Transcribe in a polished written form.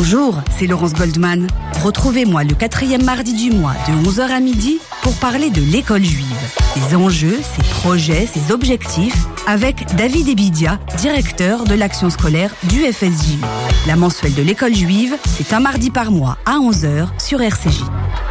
Bonjour, c'est Laurence Goldman. Retrouvez-moi le 4e mardi du mois de 11h à midi pour parler de l'école juive, ses enjeux, ses projets, ses objectifs, avec David Ebidia, directeur de l'action scolaire du FSJU. La mensuelle de l'école juive, c'est un mardi par mois à 11h sur RCJ.